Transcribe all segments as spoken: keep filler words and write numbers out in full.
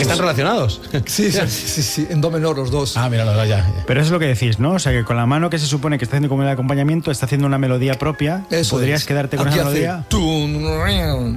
están relacionados. Sí, sí, sí, sí, en do menor los dos. Ah, mira, ya, ya. Pero eso es lo que decís, ¿no? O sea, que con la mano que se supone que está haciendo como el acompañamiento, está haciendo una melodía propia. Eso ¿Podrías es. quedarte con Aquí esa hace melodía? Pum,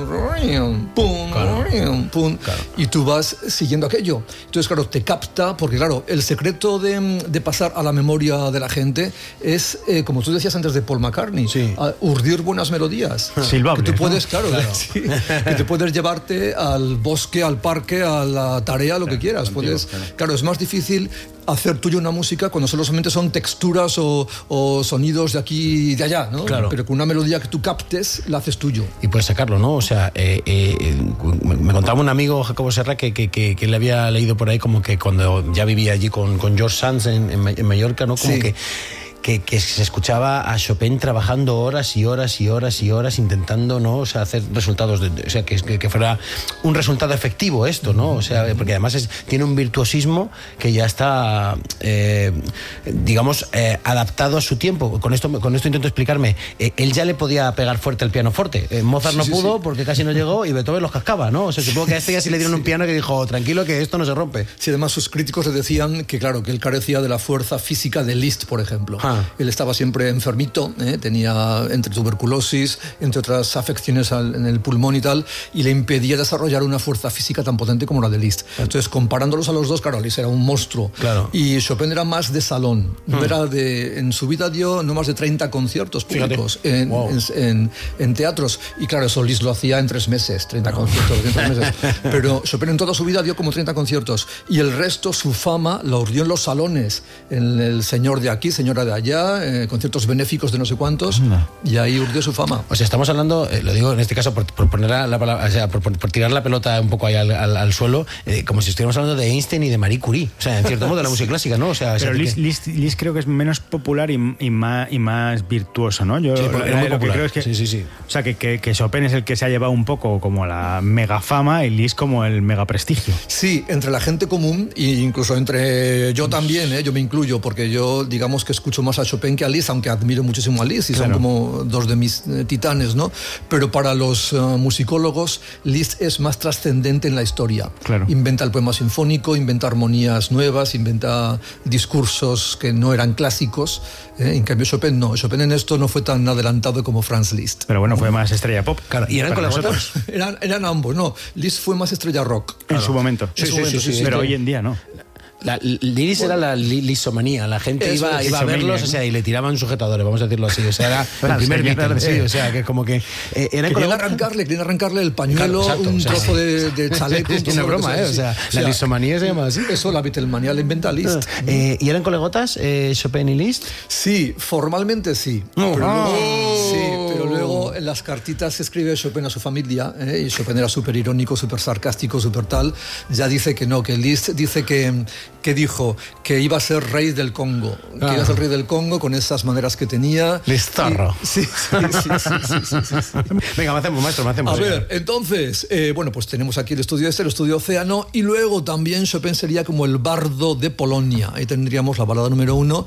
pum, pum, Claro. pum, Claro. y tú vas siguiendo aquello. Entonces, claro, te capta, porque claro, el secreto de, de pasar a la memoria de la gente es, eh, como tú decías antes de Paul McCartney, Sí. a urdir buenas melodías. Silbables, que tú ¿no? puedes, claro, Claro. sí, que te puedes llevarte al bosque, al parque, a la tarea, lo que quieras. Puedes, claro, es más difícil hacer tuyo una música cuando solamente son texturas o, o sonidos de aquí y de allá, ¿no? Claro. Pero con una melodía que tú captes, la haces tuyo. Y puedes sacarlo, ¿no? O sea, eh, eh, me, me contaba un amigo, Jacobo Serra, que, que, que, que le había leído por ahí como que cuando ya vivía allí con, con George Sands en, en, en Mallorca, ¿no? Como Sí. que... Que, que se escuchaba a Chopin trabajando horas y horas y horas y horas intentando, ¿no? O sea, hacer resultados, de, de, o sea, que, que fuera un resultado efectivo esto, ¿no? O sea, porque además es, tiene un virtuosismo que ya está, eh, digamos, eh, adaptado a su tiempo. Con esto, con esto intento explicarme. Eh, él ya le podía pegar fuerte al pianoforte. Eh, Mozart Sí, no sí, pudo sí. porque casi no llegó y Beethoven los cascaba, ¿no? O sea, supongo que a este ya sí le dieron un piano que dijo, tranquilo que esto no se rompe. Sí, además sus críticos le decían que, claro, que él carecía de la fuerza física de Liszt, por ejemplo. Ah. Él estaba siempre enfermito, ¿eh? Tenía entre tuberculosis, entre otras afecciones al, en el pulmón y tal, y le impedía desarrollar una fuerza física tan potente como la de Liszt. Entonces, comparándolos a los dos, claro, Liszt era un monstruo. Claro. Y Chopin era más de salón. No Hmm. era de, en su vida dio no más de treinta conciertos públicos en, Wow. en, en, en teatros. Y claro, eso Liszt lo hacía en tres meses, treinta conciertos en tres meses. Pero Chopin en toda su vida dio como treinta conciertos. Y el resto, su fama, la urdió en los salones. En el señor de aquí, señora de allá, eh, conciertos benéficos de no sé cuántos. Anda. Y ahí urdió su fama. O sea, estamos hablando, eh, lo digo en este caso por, por poner la, la palabra, o sea, por, por, por tirar la pelota un poco ahí al, al, al suelo, eh, como si estuviéramos hablando de Einstein y de Marie Curie. O sea, en cierto modo de la música clásica, ¿no? O sea, Pero o sea, Liszt, que- Liszt, Liszt creo que es menos popular y, y, más, y más virtuoso, ¿no? Yo Sí, porque es eh, muy lo que popular. creo es que, Sí, sí, sí. O sea, que, que, que Chopin es el que se ha llevado un poco como la mega fama y Liszt como el mega prestigio. Sí, entre la gente común e incluso entre yo también, ¿eh? Yo me incluyo, porque yo digamos que escucho más a Chopin que a Liszt, aunque admiro muchísimo a Liszt y Claro. son como dos de mis eh, titanes, ¿no? Pero para los uh, musicólogos, Liszt es más trascendente en la historia. Claro. Inventa el poema sinfónico, inventa armonías nuevas, inventa discursos que no eran clásicos. ¿eh? En cambio, Chopin no. Chopin en esto no fue tan adelantado como Franz Liszt. Pero bueno, fue más estrella pop. Claro, y eran para colaboradores. nosotros. Eran, eran ambos, no. Liszt fue más estrella rock. En su momento. En su momento, sí, sí, Pero sí. hoy en día no. La, Liris era la li- lisomanía, la gente Eso iba, es, iba a lisomania, verlos, ¿no? o sea, y le tiraban sujetadores, vamos a decirlo así, o sea, era La el primer señora Beatle, de- sí, o sea, que como que eh, eran Querían colaboradores. arrancarle, querían arrancarle el pañuelo, Claro, exacto, un o sea, trozo sí. de, de chaleco. un Es trozo una de lo que broma, ¿eh? O sea, la lisomanía se llama así. Eso, la Beatlemania la inventa Liszt. Eh, ¿Y eran colegotas, eh, Chopin y Liszt? Sí, formalmente sí. No. Pero luego, Oh. sí, pero luego en las cartitas que escribe Chopin a su familia, ¿eh? Y Chopin era súper irónico, súper sarcástico, súper tal, ya dice que no, que Liszt dice que, que dijo que iba a ser rey del Congo, que Ah. iba a ser rey del Congo con esas maneras que tenía. Listarro. Y- Sí, sí, sí, sí, sí, sí, sí, sí. Venga, me hacemos, maestro, me hacemos. A ver, entonces, eh, bueno, pues tenemos aquí el estudio este, el estudio Océano, y luego también Chopin sería como el bardo de Polonia. Ahí tendríamos la balada número uno.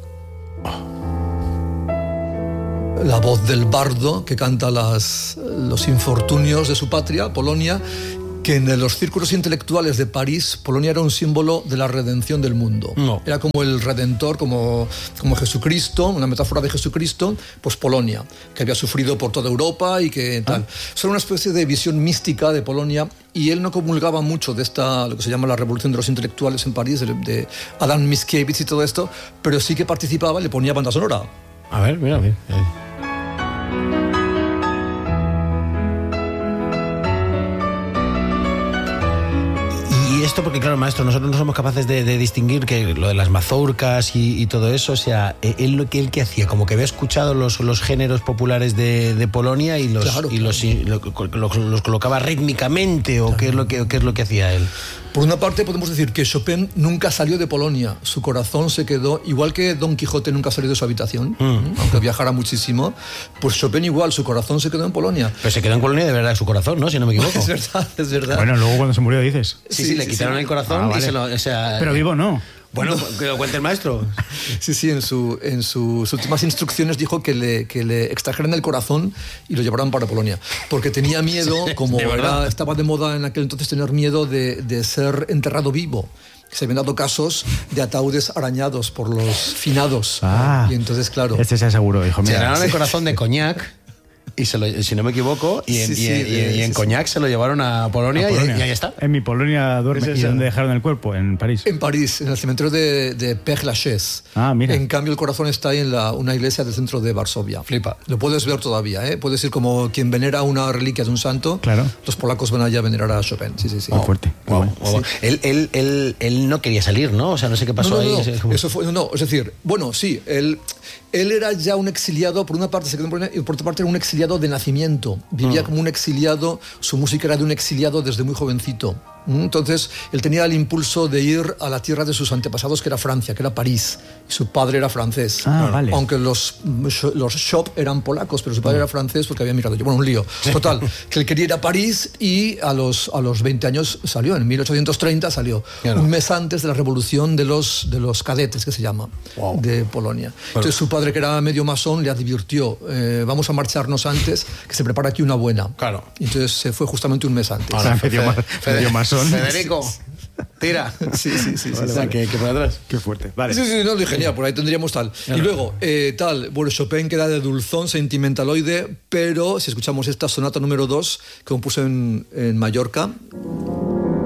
La voz del bardo que canta las, los infortunios de su patria, Polonia, que en los círculos intelectuales de París, Polonia era un símbolo de la redención del mundo. No. Era como el redentor, como, como Jesucristo, una metáfora de Jesucristo, pues Polonia, que había sufrido por toda Europa y que tal. Es una especie de visión mística de Polonia, y él no comulgaba mucho de esta, lo que se llama la revolución de los intelectuales en París, de, de Adam Mickiewicz y todo esto, pero sí que participaba, le ponía banda sonora. A ver, mira, mira. Y esto porque, claro, maestro, nosotros no somos capaces de, de distinguir que lo de las mazurcas y, y todo eso, o sea, él lo que él que hacía, como que había escuchado los, los géneros populares de, de Polonia y los Claro, y los, y lo- lo- los colocaba rítmicamente, o qué es lo que qué es lo que hacía él. Por una parte podemos decir que Chopin nunca salió de Polonia, su corazón se quedó, igual que Don Quijote nunca salió de su habitación, Mm. aunque viajara muchísimo, pues Chopin igual, su corazón se quedó en Polonia. Pero se quedó en Polonia de verdad su corazón, ¿no? Si no me equivoco. Es verdad, es verdad. Bueno, luego cuando se murió dices. Sí, sí, Sí, le sí, quitaron sí. el corazón Ah, y vale. se lo, o sea, Pero vivo no. Bueno, que lo cuente el maestro. Sí, sí, en, su, en sus últimas instrucciones dijo que le, que le extrajeran el corazón y lo llevaran para Polonia. Porque tenía miedo, como ¿De verdad? era, estaba de moda en aquel entonces tener miedo de, de ser enterrado vivo. Se habían dado casos de ataúdes arañados por los finados. Ah, y entonces, claro. Este se aseguró, dijo, Se mira. llenaron el corazón de coñac. Y se lo, si no me equivoco, y en, Sí, sí, y, en- y en- y en sí, Cognac se lo llevaron a Polonia, a y- Polonia. Y, ahí está. En mi Polonia duerme. Es ¿Y eso. dónde dejaron el cuerpo? En París. En París, en el cementerio de, de Père Lachaise. Ah, mira. En cambio, el corazón está ahí en la, una iglesia del centro de Varsovia. Flipa. Lo puedes ver todavía, ¿eh? Puedes ir como quien venera una reliquia de un santo. Claro. Los polacos van allá a venerar a Chopin. Sí, sí, sí. Muy fuerte. Muy Wow, bueno. wow. Él, él, él, él no quería salir, ¿no? O sea, no sé qué pasó no, no, ahí. no, Es como- eso fue, no, no, es decir, bueno, sí, él, él era ya un exiliado, por una parte se quedó en Polonia y por otra parte era un exiliado de nacimiento. Vivía como un exiliado, su música era de un exiliado desde muy jovencito. ¿Mm? Entonces, él tenía el impulso de ir a la tierra de sus antepasados, que era Francia, que era París. Y su padre era francés. Ah, vale. Aunque los, los Shop eran polacos, pero su padre era francés porque había migrado. Bueno, un lío. Total, que él quería ir a París y a los, a los veinte años salió, en mil ochocientos treinta salió. Claro. Un mes antes de la revolución de los, de los cadetes, que se llama, Wow. de Polonia. Entonces su padre, que era medio masón, le advirtió, eh, vamos a marcharnos antes, que se prepara aquí una buena. Claro. Y entonces se fue justamente un mes antes. O sea, medio, ma- Fede- medio masón. Federico, tira. Sí, sí, sí. sí, Vale, sí. vale, Que, que por atrás. Qué fuerte. Vale. Sí, sí, no, dije, genial, por ahí tendríamos tal. Y luego, eh, tal, bueno, Chopin queda de dulzón, sentimentaloide, pero si escuchamos esta sonata número dos, que compuso en, en Mallorca,